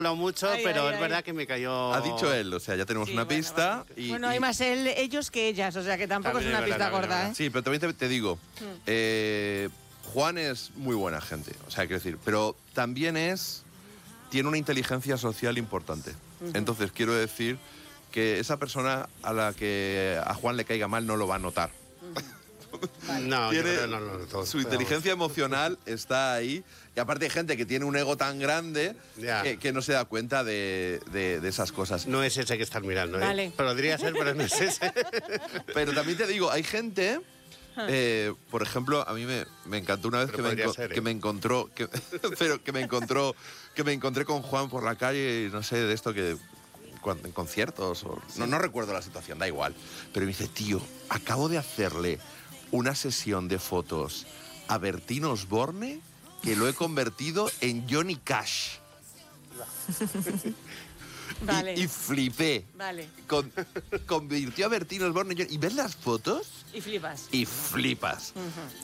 hablado mucho, pero es verdad que me cayó... Ha dicho él, o sea, ya tenemos una pista. Vale. Bueno, hay más ellos que ellas, o sea, que tampoco es una pista gorda, ¿eh? Sí, pero también te digo, Juan es muy buena gente, o sea, quiero decir, pero también tiene una inteligencia social importante. Entonces, quiero decir que esa persona a la que a Juan le caiga mal no lo va a notar. No, no, su inteligencia emocional está ahí. Y aparte hay gente que tiene un ego tan grande que no se da cuenta de esas cosas. No es ese que estás mirando, ¿eh? Vale. Podría ser, pero no es ese. Pero también te digo, hay gente... por ejemplo, a mí me encantó una vez que me encontré con Juan por la calle, y no sé, de esto que... en conciertos, no recuerdo la situación, da igual. Pero me dice, tío, acabo de hacerle una sesión de fotos a Bertín Osborne que lo he convertido en Johnny Cash. Vale. Y flipé. Vale. Convirtió a Bertín Osborne en Johnny... ¿Y ves las fotos? Y flipas. Y flipas.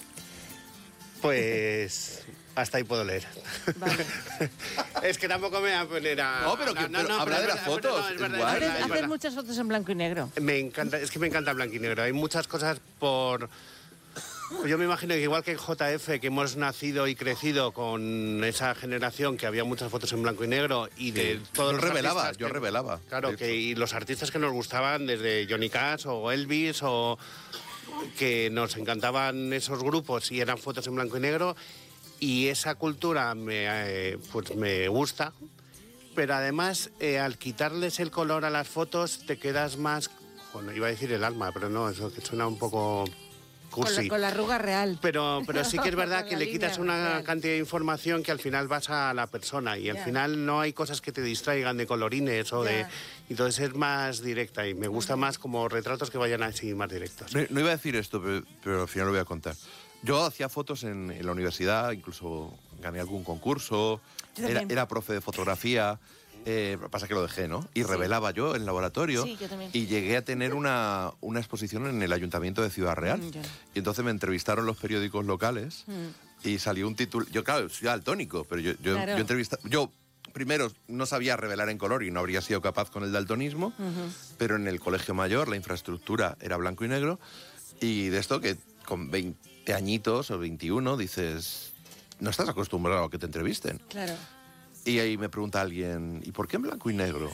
Pues... hasta ahí puedo leer. Vale. Es que tampoco me voy a poner a... No, pero habla de las fotos. Haces muchas fotos en blanco y negro. Me encanta, es que me encanta el blanco y negro. Hay muchas cosas por... Yo me imagino que igual que en JF, que hemos nacido y crecido con esa generación que había muchas fotos en blanco y negro y de todos los artistas... Yo revelaba. Claro, y los artistas que nos gustaban, desde Johnny Cash o Elvis, o que nos encantaban esos grupos y eran fotos en blanco y negro, y esa cultura pues me gusta, pero además al quitarles el color a las fotos te quedas más... Bueno, iba a decir el alma, pero no, eso que suena un poco... cursi. Con la arruga real. Pero sí que es verdad que le quitas una cantidad de información que al final vas a la persona y al final no hay cosas que te distraigan de colorines o de... Entonces es más directa y me gusta más como retratos que vayan así más directos. No iba a decir esto, pero al final lo voy a contar. Yo hacía fotos en la universidad, incluso gané algún concurso, era profe de fotografía... pasa que lo dejé, ¿no? Y revelaba yo en el laboratorio. Sí, yo también. Y llegué a tener una exposición en el Ayuntamiento de Ciudad Real. Y entonces me entrevistaron los periódicos locales y salió un título... Yo, claro, soy daltónico, pero yo entrevisté... Yo, primero, no sabía revelar en color y no habría sido capaz con el daltonismo, pero en el colegio mayor la infraestructura era blanco y negro. Y de esto que con 20 añitos o 21 dices... No estás acostumbrado a que te entrevisten. Claro. Y ahí me pregunta alguien, ¿y por qué en blanco y negro?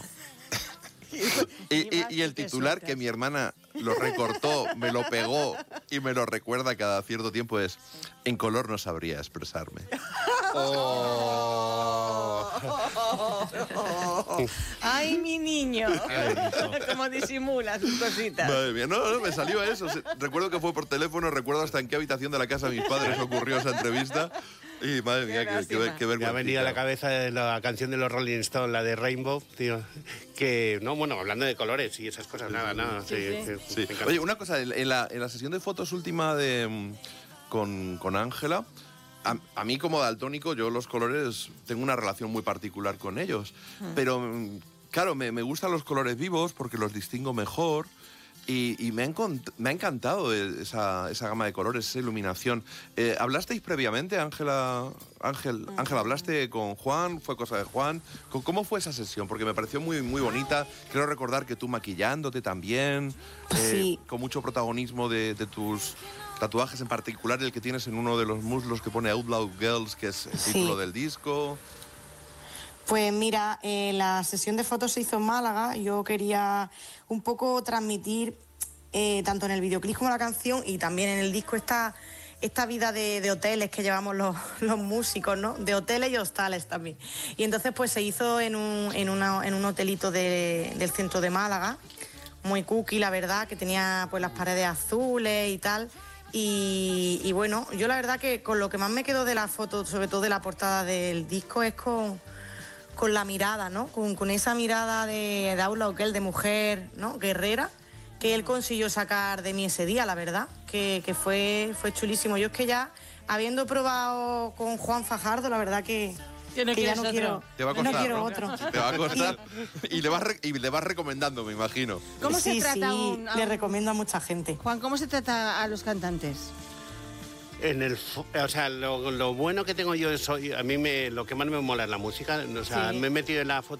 y el titular que mi hermana lo recortó, me lo pegó y me lo recuerda cada cierto tiempo es, en color no sabría expresarme. ¡Ay, mi niño! Como disimula sus cositas. Madre mía, no, me salió eso. Recuerdo que fue por teléfono, recuerdo hasta en qué habitación de la casa de mis padres ocurrió esa entrevista. Y madre mía, qué vergüenza. Me ha venido a la cabeza la canción de los Rolling Stones, la de Rainbow, tío. Que, no, bueno, hablando de colores y esas cosas, nada. Sí. Oye, una cosa, en la sesión de fotos última con Ángela, a mí como daltónico, yo los colores tengo una relación muy particular con ellos. Pero, claro, me gustan los colores vivos porque los distingo mejor. Y me ha encantado esa gama de colores, esa iluminación. ¿Hablasteis previamente, Ángel, hablaste con Juan? ¿Fue cosa de Juan? ¿Cómo fue esa sesión? Porque me pareció muy, muy bonita. Quiero recordar que tú maquillándote también, con mucho protagonismo de tus tatuajes, en particular el que tienes en uno de los muslos que pone Outlaw Girls, que es el título del disco. Pues mira, la sesión de fotos se hizo en Málaga. Yo quería un poco transmitir, tanto en el videoclip como en la canción y también en el disco, esta vida de hoteles que llevamos los músicos, ¿no? De hoteles y hostales también. Y entonces pues se hizo en un hotelito del centro de Málaga, muy cookie, la verdad, que tenía pues las paredes azules y tal. Y bueno, yo la verdad que con lo que más me quedo de la foto, sobre todo de la portada del disco, es con la mirada, ¿no? Con esa mirada de Outlaw Girl, de mujer, ¿no? Guerrera, que él consiguió sacar de mí ese día, la verdad, que fue chulísimo. Yo es que ya, habiendo probado con Juan Fajardo, la verdad que ya no quiero, te va a costar, no quiero ¿no? otro. Te va a costar y le vas recomendando, me imagino. ¿Cómo se trata le recomiendo a mucha gente. Juan, ¿cómo se trata a los cantantes? O sea, lo bueno que tengo yo es, a mí lo que más me mola es la música. O sea, me he metido en la foto